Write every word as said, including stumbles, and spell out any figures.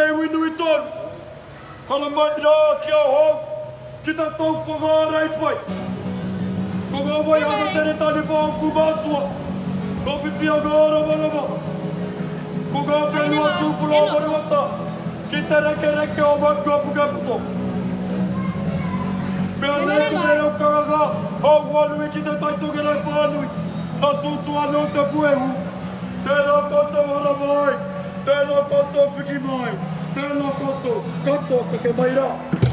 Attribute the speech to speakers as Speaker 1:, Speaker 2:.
Speaker 1: te winu i tonu. Hala mai rā ki au hau, ki ta tau whangārai pai. Ko ngā mai hana tere tani whāu ku mātua. Ko whipia ngāra marama. Ko ngā whenua tūpula o maruata. Ki te reke reke o mangua pukaputo. Mea nei ko te reo karanga, hau wanui ki te taitongere whānui. Ta tūtu anō te puehu. Tēnā koto hara mai. Tēnā koto piki mai. Tēnā koto, kato ka ke mai rā.